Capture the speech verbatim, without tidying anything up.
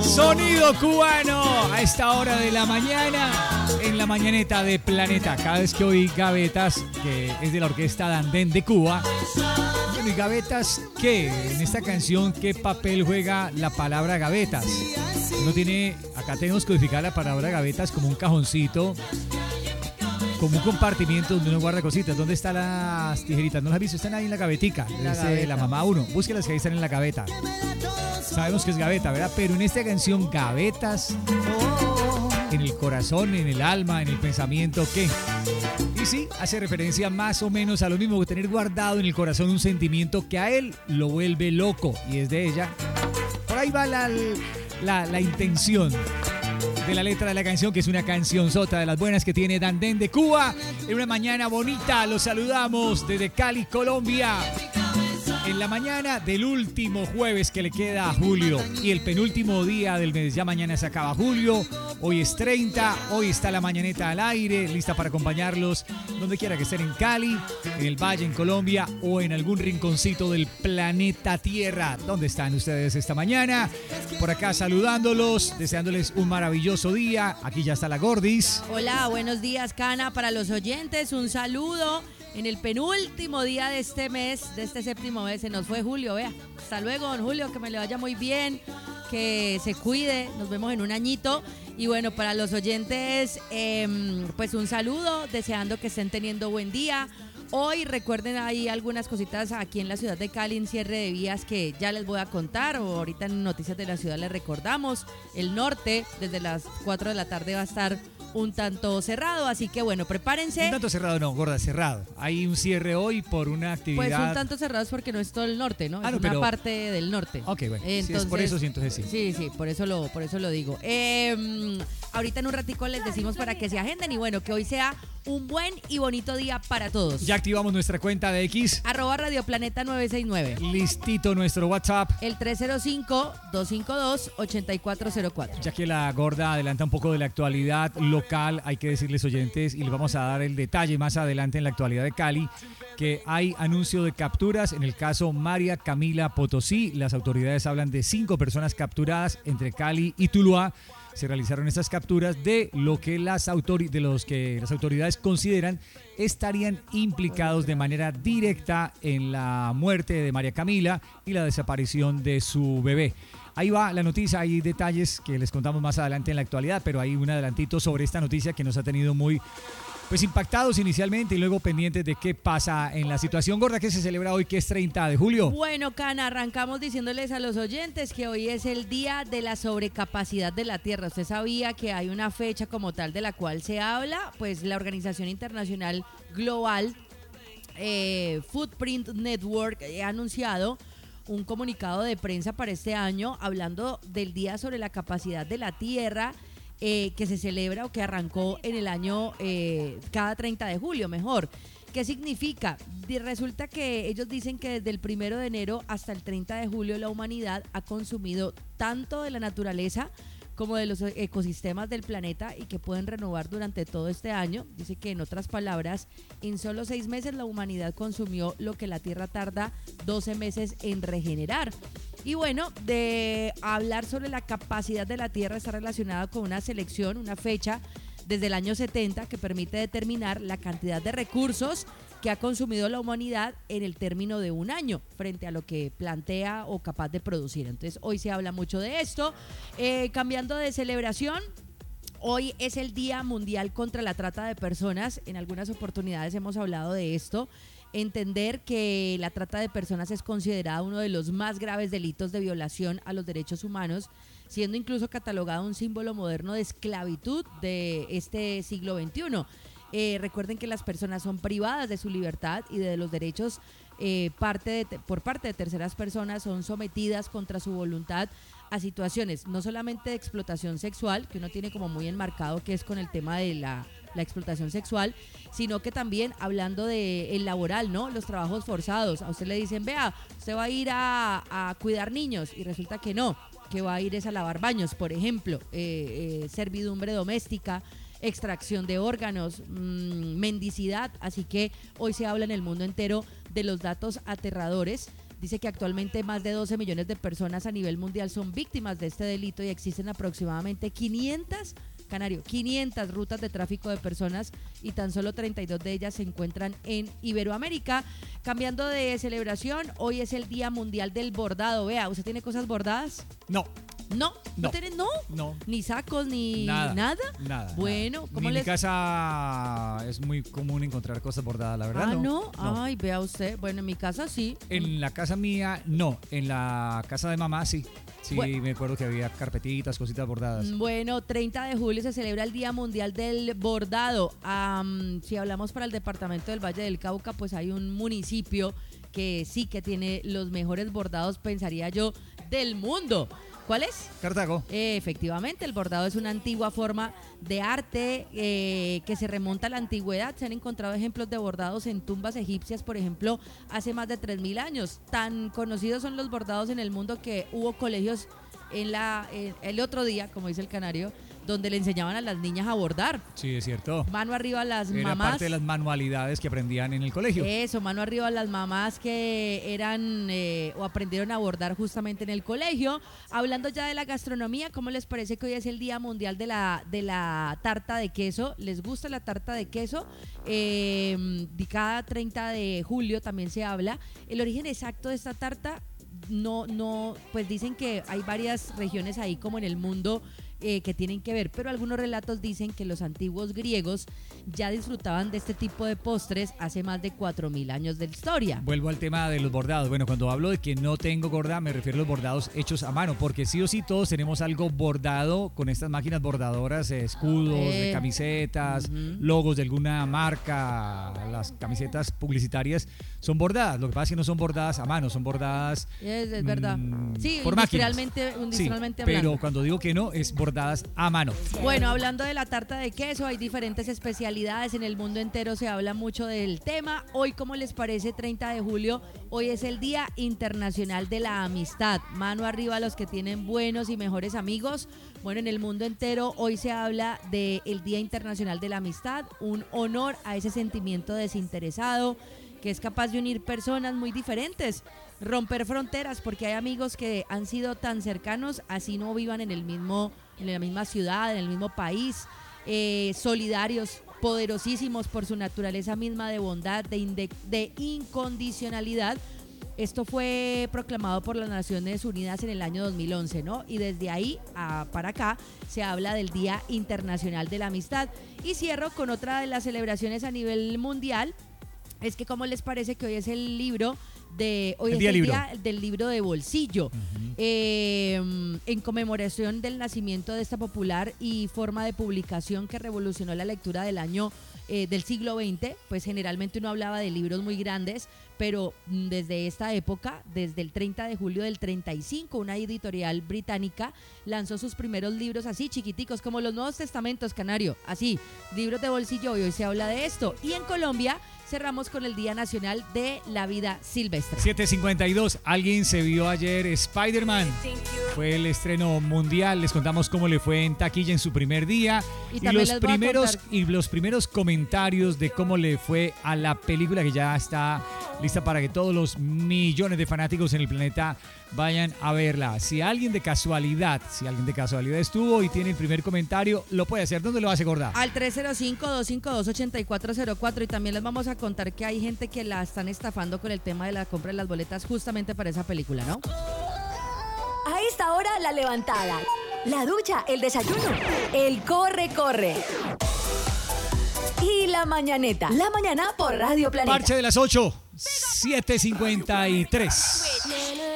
Sonido cubano a esta hora de la mañana en la mañaneta de Planeta. Cada vez que oí Gavetas, que es de la orquesta Dandén de Cuba. Bueno, ¿y Gavetas qué? En esta canción, ¿qué papel juega la palabra gavetas? Uno tiene, acá tenemos que codificar la palabra gavetas como un cajoncito, como un compartimiento donde uno guarda cositas. ¿Dónde están las tijeritas? ¿No las has visto? Están ahí en la gavetica. La, es, gaveta. Eh, la mamá uno. Búsquelas que ahí están en la gaveta. Sabemos que es gaveta, ¿verdad? Pero en esta canción, gavetas, en el corazón, en el alma, en el pensamiento, ¿qué? Y sí, hace referencia más o menos a lo mismo, que tener guardado en el corazón un sentimiento que a él lo vuelve loco. Y es de ella. Por ahí va la, la, la intención de la letra de la canción, que es una canción sota de las buenas que tiene Dandén de Cuba. En una mañana bonita, los saludamos desde Cali, Colombia. En la mañana del último jueves que le queda a julio y el penúltimo día del mes. Ya mañana se acaba julio, hoy es treinta, hoy está la mañaneta al aire, lista para acompañarlos donde quiera que estén, en Cali, en el Valle, en Colombia o en algún rinconcito del planeta Tierra. ¿Dónde están ustedes esta mañana? Por acá saludándolos, deseándoles un maravilloso día. Aquí ya está la Gordis. Hola, buenos días, Cana, para los oyentes, un saludo. En el penúltimo día de este mes, de este séptimo mes, se nos fue Julio, vea. Hasta luego, don Julio, que me le vaya muy bien, que se cuide, nos vemos en un añito. Y bueno, para los oyentes, eh, pues un saludo, deseando que estén teniendo buen día. Hoy recuerden, hay algunas cositas aquí en la ciudad de Cali, en cierre de vías, que ya les voy a contar, o ahorita en Noticias de la Ciudad les recordamos. El norte, desde las cuatro de la tarde va a estar un tanto cerrado, así que bueno, prepárense. Un tanto cerrado no, gorda, cerrado. Hay un cierre hoy por una actividad. Pues un tanto cerrado es porque no es todo el norte, ¿no? Ah, es no, una pero... parte del norte. Ok, bueno, entonces, si es por eso, sí, entonces sí. Sí, sí, por eso lo, por eso lo digo. Eh, ahorita en un ratico les decimos para que se agenden y bueno, que hoy sea un buen y bonito día para todos. Ya activamos nuestra cuenta de X. Arroba Radio Planeta nueve seis nueve. Listito nuestro WhatsApp. El tres cero cinco, dos cinco dos, ocho cuatro cero cuatro. Ya que la gorda adelanta un poco de la actualidad local, hay que decirles, oyentes, y les vamos a dar el detalle más adelante en la actualidad de Cali, que hay anuncio de capturas en el caso María Camila Potosí. Las autoridades hablan de cinco personas capturadas entre Cali y Tuluá. Se realizaron estas capturas de lo que las autori- de los que las autoridades consideran estarían implicados de manera directa en la muerte de María Camila y la desaparición de su bebé. Ahí va la noticia, hay detalles que les contamos más adelante en la actualidad, pero hay un adelantito sobre esta noticia que nos ha tenido muy pues impactados inicialmente y luego pendientes de qué pasa en la situación gorda que se celebra hoy, que es treinta de julio. Bueno, Cana, arrancamos diciéndoles a los oyentes que hoy es el día de la sobrecapacidad de la Tierra. ¿Usted sabía que hay una fecha como tal de la cual se habla? Pues la Organización Internacional Global eh, Footprint Network ha anunciado un comunicado de prensa para este año hablando del día sobre la capacidad de la Tierra, Eh, que se celebra o que arrancó en el año eh, cada treinta de julio, mejor. ¿Qué significa? De, resulta que ellos dicen que desde el primero de enero hasta el treinta de julio la humanidad ha consumido tanto de la naturaleza como de los ecosistemas del planeta y que pueden renovar durante todo este año. Dice que, en otras palabras, en solo seis meses la humanidad consumió lo que la Tierra tarda doce meses en regenerar. Y bueno, de hablar sobre la capacidad de la Tierra está relacionada con una selección, una fecha desde el año setenta que permite determinar la cantidad de recursos que ha consumido la humanidad en el término de un año frente a lo que plantea o capaz de producir. Entonces hoy se habla mucho de esto. Eh, cambiando de celebración, hoy es el Día Mundial contra la Trata de Personas. En algunas oportunidades hemos hablado de esto. Entender que la trata de personas es considerada uno de los más graves delitos de violación a los derechos humanos, siendo incluso catalogado un símbolo moderno de esclavitud de este siglo veintiuno. Eh, recuerden que las personas son privadas de su libertad y de los derechos eh, parte de, por parte de terceras personas, son sometidas contra su voluntad a situaciones no solamente de explotación sexual, que uno tiene como muy enmarcado que es con el tema de la, la explotación sexual, sino que también hablando de el laboral, ¿no? Los trabajos forzados. A usted le dicen, vea, usted va a ir a, a cuidar niños y resulta que no, que va a ir es a lavar baños, por ejemplo, eh, eh, servidumbre doméstica, extracción de órganos, mmm, mendicidad. Así que hoy se habla en el mundo entero de los datos aterradores Dice que actualmente más de doce millones de personas a nivel mundial son víctimas de este delito y existen aproximadamente quinientas, Canario, quinientas rutas de tráfico de personas y tan solo treinta y dos de ellas se encuentran en Iberoamérica. Cambiando de celebración, hoy es el Día Mundial del Bordado. Vea, ¿usted tiene cosas bordadas? No. No, no, no, tienen, no, no, ni sacos, ni nada, nada. Nada. Bueno, nada. ¿cómo en les... mi casa es muy común encontrar cosas bordadas, la verdad. Ah, no. no. no. Ay, vea usted. Bueno, en mi casa sí. En la casa mía, no. En la casa de mamá, sí. Sí, bueno, me acuerdo que había carpetitas, cositas bordadas. Bueno, treinta de julio se celebra el Día Mundial del Bordado. Um, si hablamos para el departamento del Valle del Cauca, pues hay un municipio que sí que tiene los mejores bordados, pensaría yo, del mundo. ¿Cuál es? Cartago. Eh, efectivamente, el bordado es una antigua forma de arte eh, que se remonta a la antigüedad. Se han encontrado ejemplos de bordados en tumbas egipcias, por ejemplo, hace más de tres mil años. Tan conocidos son los bordados en el mundo que hubo colegios en la eh, el otro día, como dice el canario, donde le enseñaban a las niñas a bordar. Sí, es cierto. Mano arriba a las Era mamás. parte de las manualidades que aprendían en el colegio. Eso, mano arriba a las mamás que eran eh, o aprendieron a bordar justamente en el colegio. Hablando ya de la gastronomía, ¿cómo les parece que hoy es el Día Mundial de la, de la tarta de queso? ¿Les gusta la tarta de queso? Eh, de cada treinta de julio también se habla. El origen exacto de esta tarta, no, no, pues dicen que hay varias regiones ahí como en el mundo Eh, que tienen que ver, pero algunos relatos dicen que los antiguos griegos ya disfrutaban de este tipo de postres hace más de cuatro mil años de historia. Vuelvo al tema de los bordados. Bueno, cuando hablo de que no tengo gorda, me refiero a los bordados hechos a mano, porque sí o sí todos tenemos algo bordado con estas máquinas bordadoras, eh, escudos, Eh, de camisetas, uh-huh. logos de alguna marca. Las camisetas publicitarias son bordadas, lo que pasa es que no son bordadas a mano, son bordadas Es, es verdad. mmm, Sí, por industrialmente, máquinas. industrialmente Sí, hablando. pero cuando digo que no, es bordadas a mano. Bueno, hablando de la tarta de queso, hay diferentes especialidades, en el mundo entero se habla mucho del tema. Hoy, ¿cómo les parece? treinta de julio, hoy es el Día Internacional de la Amistad. Mano arriba a los que tienen buenos y mejores amigos. Bueno, en el mundo entero hoy se habla del Día Internacional de la Amistad, un honor a ese sentimiento desinteresado que es capaz de unir personas muy diferentes, romper fronteras, porque hay amigos que han sido tan cercanos, así no vivan en el mismo, en la misma ciudad, en el mismo país, eh, solidarios, poderosísimos por su naturaleza misma de bondad, de, inde- de incondicionalidad. Esto fue proclamado por las Naciones Unidas en el año dos mil once, ¿no? Y desde ahí a, para acá se habla del Día Internacional de la Amistad. Y cierro con otra de las celebraciones a nivel mundial. Es que, ¿cómo les parece que hoy es el libro de hoy el es día el libro. día del libro de bolsillo? Uh-huh. Eh, en conmemoración del nacimiento de esta popular y forma de publicación que revolucionó la lectura del año eh, del siglo veinte, pues generalmente uno hablaba de libros muy grandes, pero mm, desde esta época, desde el treinta de julio del treinta y cinco, una editorial británica lanzó sus primeros libros así chiquiticos, como los Nuevos Testamentos, Canario, así, libros de bolsillo, y hoy se habla de esto. Y en Colombia cerramos con el Día Nacional de la Vida Silvestre. siete cincuenta y dos, alguien se vio ayer Spider-Man, fue el estreno mundial, les contamos cómo le fue en taquilla en su primer día Y y, también los les voy a primeros contar- y los primeros comentarios de cómo le fue a la película, que ya está lista para que todos los millones de fanáticos en el planeta vayan a verla. Si alguien de casualidad, si alguien de casualidad estuvo y tiene el primer comentario, lo puede hacer. ¿Dónde lo hace, gorda? Al tres cero cinco, dos cinco dos, ocho cuatro cero cuatro, y también les vamos a contar que hay gente que la están estafando con el tema de la compra de las boletas justamente para esa película, ¿no? A esta hora, la levantada, la ducha, el desayuno, el corre-corre y la mañaneta. La mañana por Radio Planeta. Parche de las ocho, siete cincuenta y tres.